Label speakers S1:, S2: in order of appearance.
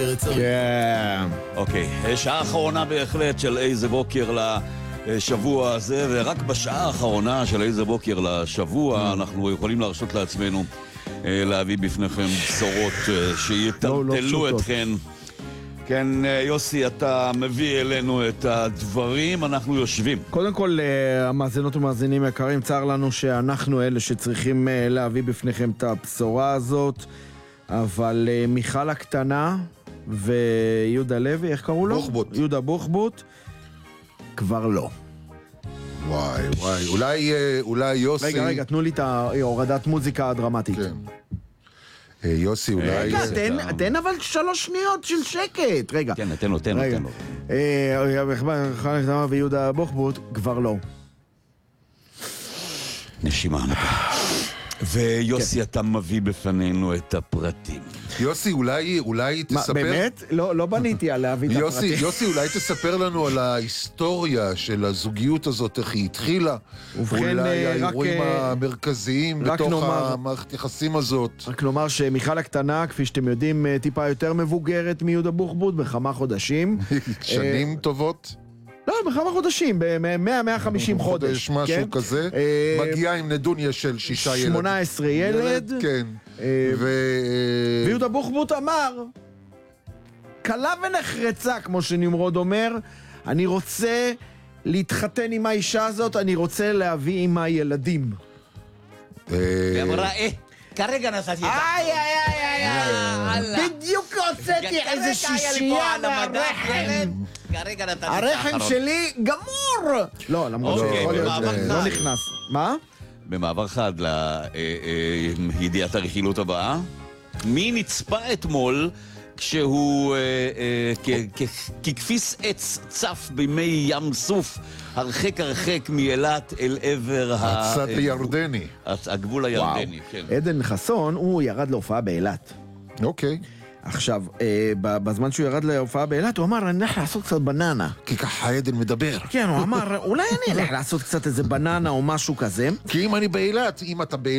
S1: פרץ.
S2: כן.
S3: אוקיי, שעה אחרונה בהחלט של איזה בוקר לשבוע הזה, ורק בשעה האחרונה של איזה בוקר לשבוע אנחנו יכולים להרשות לעצמנו להביא בפניכם בשורות שיטלטלו אתכן. כן, יוסי, אתה מביא אלינו את הדברים, אנחנו יושבים.
S2: קודם כל, המאזינות ומאזינים יקרים, צער לנו שאנחנו אלה שצריכים להביא בפניכם את הבשורה הזאת, אבל מיכל הקטנה ויהודה לוי, איך קראו לו?
S4: בוחבוט.
S2: יהודה בוחבוט, כבר לא.
S4: וואי, אולי יוסי...
S2: רגע, תנו לי את הורדת מוזיקה הדרמטית.
S4: כן. יוסי, אולי...
S2: רגע, תן אבל 3 שניות של שקט. רגע.
S3: כן, נתן לו.
S2: מיכל הקטנה ויהודה בוחבוט, כבר לא.
S3: נשימה עמוקה. ויוסי, אתה מביא בפנינו את הפרטים.
S4: יוסי, אולי תספר...
S2: באמת? לא בניתי על להביא את הפרטים.
S4: יוסי, אולי תספר לנו על ההיסטוריה של הזוגיות הזאת, איך היא התחילה. אולי האירועים המרכזיים בתוך המערכת יחסים הזאת.
S2: רק לומר שמיכל הקטנה, כפי שאתם יודעים, טיפה יותר מבוגרת מיהודה בוחבוט בכמה חודשים.
S4: שנים טובות?
S2: לא, בכמה חודשים, ב-100-150 חודש.
S4: משהו כזה. מגיעה עם נדוניה של 6 ילדים.
S2: 18 ילד.
S4: כן.
S2: ויהודה בוחבוט אמר, קלה ונחרצה, כמו שנמרוד אומר, אני רוצה להתחתן עם האישה הזאת, אני רוצה להביא עמה ילדים.
S3: ואמרה, כרגע נסעתי את
S2: בדיוק הוצאתי איזה 6 מהרחם. הרחם שלי גמור. לא, למרות לא נכנס. מה?
S3: במעבר חד לידיעת הרכילות הבאה, מי נצפה אתמול כשהוא ככפיס עץ צף בימי ים סוף הרחק מאילת אל עבר
S4: הצד הירדני,
S3: הגבול הירדני.
S2: עדן חסון, הוא ירד להופעה באילת.
S4: אוקיי.
S2: עכשיו, בזמן שהוא ירד להופעה באילת, הוא אמר, אני הולך לעשות קצת בננה.
S4: כי ככה עדן מדבר.
S2: כן, הוא אמר, אולי אני הולך לעשות קצת איזה בננה או משהו כזה.
S4: כי אם אני באילת, אם אתה באילת,